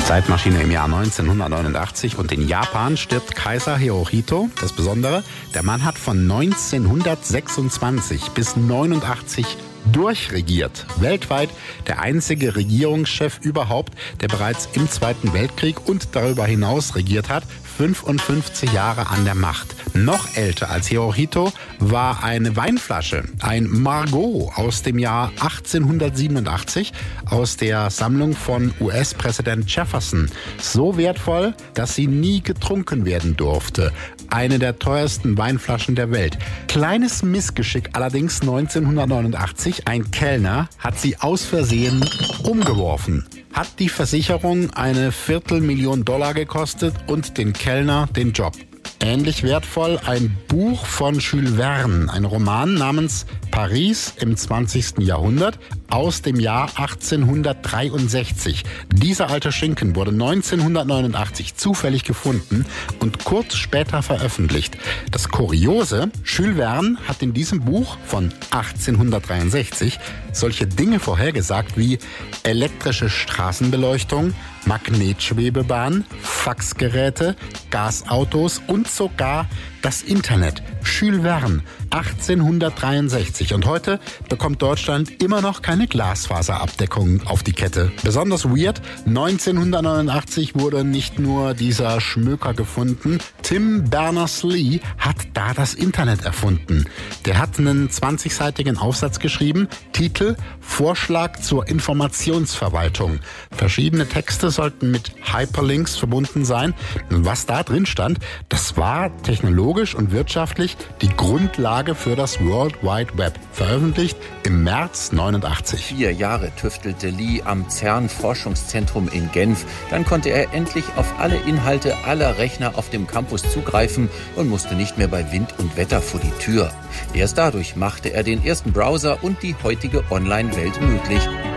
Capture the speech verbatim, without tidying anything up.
Zeitmaschine im Jahr neunzehnhundertneunundachtzig und in Japan stirbt Kaiser Hirohito. Das Besondere, der Mann hat von neunzehnhundertsechsundzwanzig bis neunundachtzig durchregiert. Weltweit der einzige Regierungschef überhaupt, der bereits im Zweiten Weltkrieg und darüber hinaus regiert hat. fünfundfünfzig Jahre an der Macht. Noch älter als Hirohito war eine Weinflasche, ein Margaux aus dem Jahr achtzehnhundertsiebenundachtzig aus der Sammlung von U S-Präsident Jefferson. So wertvoll, dass sie nie getrunken werden durfte. Eine der teuersten Weinflaschen der Welt. Kleines Missgeschick allerdings neunzehnhundertneunundachtzig. Ein Kellner hat sie aus Versehen umgeworfen. Hat die Versicherung eine Viertelmillion Dollar gekostet und den Kellner den Job. Ähnlich wertvoll ein Buch von Jules Verne, ein Roman namens Paris im zwanzigsten Jahrhundert aus dem Jahr achtzehnhundertdreiundsechzig. Dieser alte Schinken wurde neunzehnhundertneunundachtzig zufällig gefunden und kurz später veröffentlicht. Das Kuriose, Jules Verne hat in diesem Buch von achtzehnhundertdreiundsechzig solche Dinge vorhergesagt wie elektrische Straßenbeleuchtung, Magnetschwebebahn, Faxgeräte, Gasautos und sogar das Internet. Jules Verne, achtzehnhundertdreiundsechzig. Und heute bekommt Deutschland immer noch keine Glasfaserabdeckung auf die Kette. Besonders weird, neunzehnhundertneunundachtzig wurde nicht nur dieser Schmöker gefunden, Tim Berners-Lee hat da das Internet erfunden. Der hat einen zwanzigseitigen Aufsatz geschrieben, Titel Vorschlag zur Informationsverwaltung. Verschiedene Texte sollten mit Hyperlinks verbunden sein. Und was da drin stand, das war technologisch und wirtschaftlich die Grundlage für das World Wide Web. Veröffentlicht im März neunundachtzig. Vier Jahre tüftelte Lee am CERN-Forschungszentrum in Genf. Dann konnte er endlich auf alle Inhalte aller Rechner auf dem Campus zugreifen und musste nicht mehr bei Wind und Wetter vor die Tür. Erst dadurch machte er den ersten Browser und die heutige Online-Welt möglich.